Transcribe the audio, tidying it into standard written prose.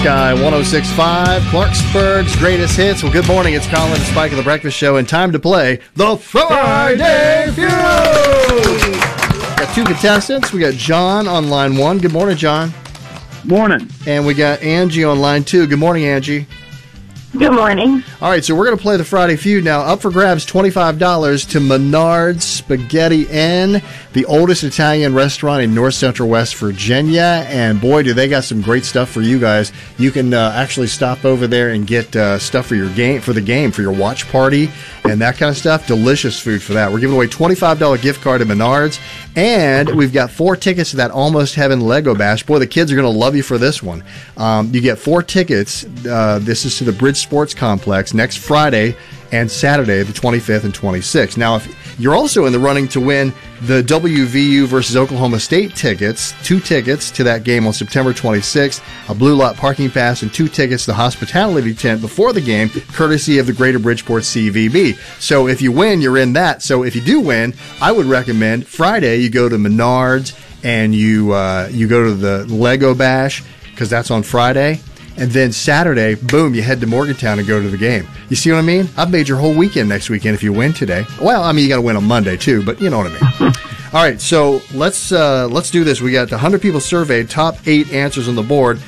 Sky 106.5, Clarksburg's greatest hits. Well, good morning. It's Colin and Spike of the Breakfast Show, and time to play the Friday Feud. Got two contestants. We got John on line one. Good morning, John. Morning. And we got Angie on line two. Good morning, Angie. Good morning. All right, so we're going to play the Friday Feud now. Up for grabs, $25 to Menards Spaghetti Inn, the oldest Italian restaurant in North Central West Virginia. And boy, do they got some great stuff for you guys. You can actually stop over there and get stuff for your game, for your watch party and that kind of stuff. Delicious food for that. We're giving away $25 gift card to Menards. And we've got 4 tickets to that Almost Heaven Lego Bash. Boy, the kids are going to love you for this one. You get 4 tickets. This is to the Bridge Sports Complex next Friday and Saturday, the 25th and 26th. Now, if you're also in the running to win the WVU versus Oklahoma State tickets, 2 tickets to that game on September 26th, a Blue Lot parking pass, and 2 tickets to the hospitality tent before the game, courtesy of the Greater Bridgeport CVB. So if you win, you're in that. So if you do win, I would recommend Friday you go to Menards and you go to the Lego Bash, because that's on Friday. And then Saturday, boom, you head to Morgantown and go to the game. You see what I mean? I've made your whole weekend next weekend if you win today. Well, I mean, you got to win on Monday too, but you know what I mean. All right, so let's do this. We got 100 people surveyed, top 8 answers on the board.